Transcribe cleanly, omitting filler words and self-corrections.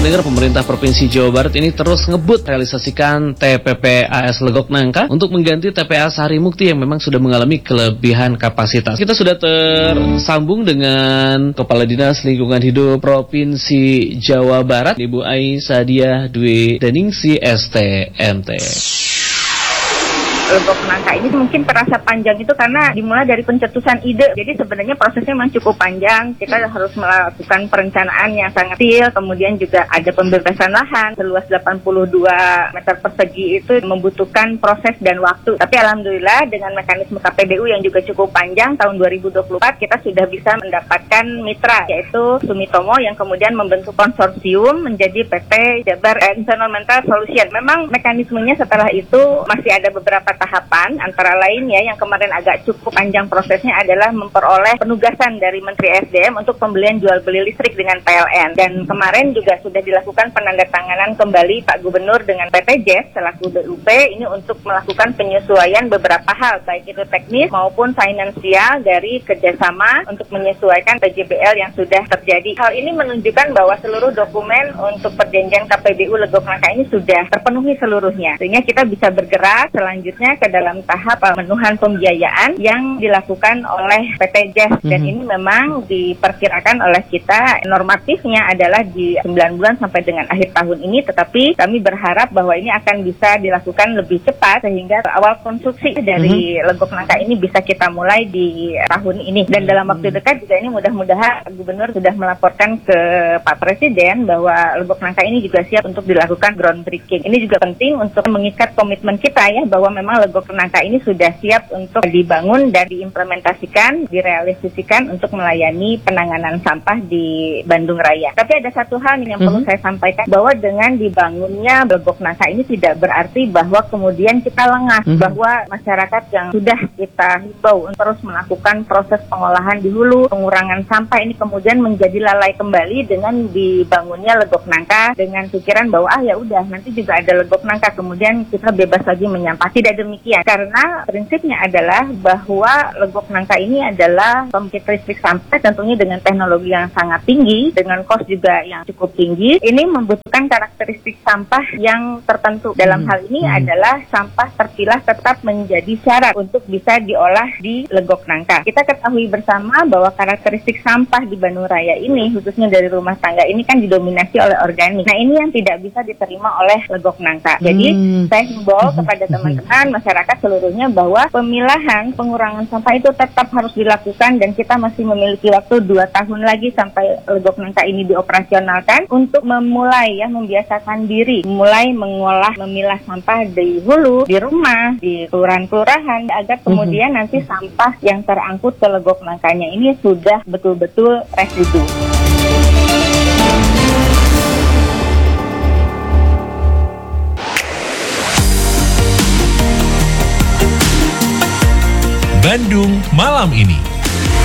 pendengar, pemerintah Provinsi Jawa Barat ini terus ngebut realisasikan TPPAS Legok Nangka untuk mengganti TPA Sari Mukti yang memang sudah mengalami kelebihan kapasitas. Kita sudah tersambung dengan Kepala Dinas Lingkungan Hidup Provinsi Jawa Barat, Ibu Aisyah Dwi Deningsi STMT. Legok nangka ini mungkin terasa panjang itu karena dimulai dari pencetusan ide. Jadi sebenarnya prosesnya memang cukup panjang. Kita harus melakukan perencanaan yang sangat detail. Kemudian juga ada pembebasan lahan seluas 82 meter persegi itu membutuhkan proses dan waktu. Tapi alhamdulillah dengan mekanisme KPBU yang juga cukup panjang tahun 2024 kita sudah bisa mendapatkan mitra yaitu Sumitomo yang kemudian membentuk konsorsium menjadi PT Jabar Environmental Solution. Memang mekanismenya setelah itu masih ada beberapa tahapan, antara lain ya yang kemarin agak cukup panjang prosesnya adalah memperoleh penugasan dari Menteri SDM untuk pembelian jual beli listrik dengan PLN. Dan kemarin juga sudah dilakukan penandatanganan kembali Pak Gubernur dengan PT JES selaku DUP ini untuk melakukan penyesuaian beberapa hal, baik itu teknis maupun finansial dari kerjasama untuk menyesuaikan PJBL yang sudah terjadi. Hal ini menunjukkan bahwa seluruh dokumen untuk perjanjian KPBU Legok Nangka ini sudah terpenuhi seluruhnya. Sehingga kita bisa bergerak selanjutnya ke dalam tahap pemenuhan pembiayaan yang dilakukan oleh PT JES dan ini memang diperkirakan oleh kita normatifnya adalah di 9 bulan sampai dengan akhir tahun ini, tetapi kami berharap bahwa ini akan bisa dilakukan lebih cepat sehingga awal konstruksi dari Legok Nangka ini bisa kita mulai di tahun ini dan dalam waktu dekat juga ini mudah-mudahan Gubernur sudah melaporkan ke Pak Presiden bahwa Legok Nangka ini juga siap untuk dilakukan groundbreaking. Ini juga penting untuk mengikat komitmen kita ya bahwa memang Legok Nangka ini sudah siap untuk dibangun dan diimplementasikan, direalisasikan untuk melayani penanganan sampah di Bandung Raya. Tapi ada satu hal yang perlu saya sampaikan bahwa dengan dibangunnya Legok Nangka ini tidak berarti bahwa kemudian kita lengah, bahwa masyarakat yang sudah kita himbau untuk terus melakukan proses pengolahan di hulu, pengurangan sampah ini kemudian menjadi lalai kembali dengan dibangunnya Legok Nangka dengan pikiran bahwa ya udah nanti juga ada Legok Nangka kemudian kita bebas lagi menyampah. Tidak demikian, karena prinsipnya adalah bahwa Legok Nangka ini adalah pembangkit listrik sampah tentunya dengan teknologi yang sangat tinggi, dengan kos juga yang cukup tinggi. Ini membutuhkan karakteristik sampah yang tertentu. Dalam hal ini adalah sampah terpilah tetap menjadi syarat untuk bisa diolah di Legok Nangka. Kita ketahui bersama bahwa karakteristik sampah di Bandung Raya ini, khususnya dari rumah tangga ini kan didominasi oleh organik. Nah ini yang tidak bisa diterima oleh Legok Nangka. Jadi saya himbau kepada teman-teman masyarakat seluruhnya bahwa pemilahan pengurangan sampah itu tetap harus dilakukan dan kita masih memiliki waktu 2 tahun lagi sampai Legok Nangka ini dioperasionalkan untuk memulai ya membiasakan diri mulai mengolah memilah sampah di hulu, di rumah, di kelurahan-kelurahan agar kemudian nanti sampah yang terangkut ke Legok Nangkanya ini sudah betul-betul residu. Bandung Malam Ini.